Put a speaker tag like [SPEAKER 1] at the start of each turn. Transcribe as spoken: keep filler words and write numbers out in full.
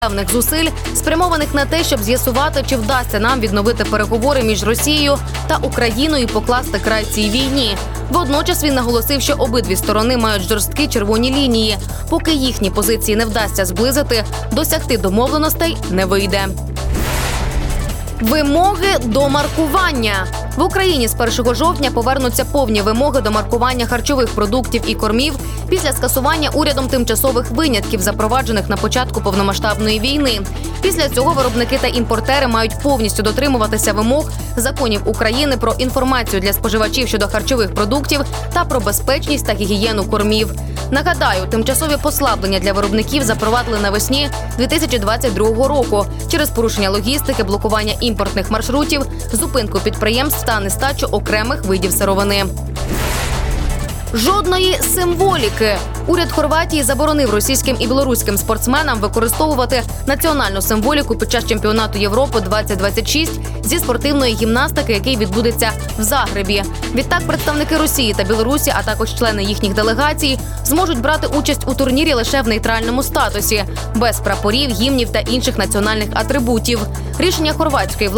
[SPEAKER 1] певних зусиль, спрямованих на те, щоб з'ясувати, чи вдасться нам відновити переговори між Росією та Україною і покласти край цій війні. Водночас він наголосив, що обидві сторони мають жорсткі червоні лінії. Поки їхні позиції не вдасться зблизити, досягти домовленостей не вийде. Вимоги до маркування. В Україні з першого жовтня повернуться повні вимоги до маркування харчових продуктів і кормів після скасування урядом тимчасових винятків, запроваджених на початку повномасштабної війни. Після цього виробники та імпортери мають повністю дотримуватися вимог законів України про інформацію для споживачів щодо харчових продуктів та про безпечність та гігієну кормів. Нагадаю, тимчасові послаблення для виробників запровадили навесні дві тисячі двадцять другого року через порушення логістики, блокування імпортних маршрутів, зупинку підприємств та нестачу окремих видів сировини. Жодної символіки. Уряд Хорватії заборонив російським і білоруським спортсменам використовувати національну символіку під час чемпіонату Європи двадцять двадцять шість зі спортивної гімнастики, який відбудеться в Загребі. Відтак представники Росії та Білорусі, а також члени їхніх делегацій, зможуть брати участь у турнірі лише в нейтральному статусі, без прапорів, гімнів та інших національних атрибутів. Рішення хорватської влади